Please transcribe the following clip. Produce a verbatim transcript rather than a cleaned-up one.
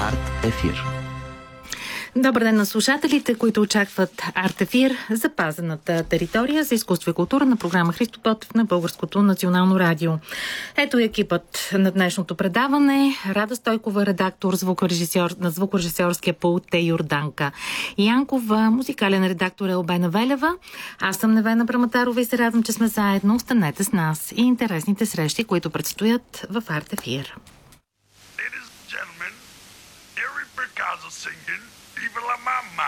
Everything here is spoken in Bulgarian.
Арт Ефир. Добър ден на слушателите, които очакват Арт Ефир, запазената територия за изкуство и култура на програма Христо Ботев на Българското национално радио. Ето екипът на днешното предаване. Рада Стойкова, редактор, звукорежисьор, на звукорежисьорския пулт е Йорданка Янкова, музикален редактор е Албена Велева. Аз съм Невена Браматарова и се радвам, че сме заедно. Останете с нас и интересните срещи, които предстоят в Арт Ефир. Viva la mamma!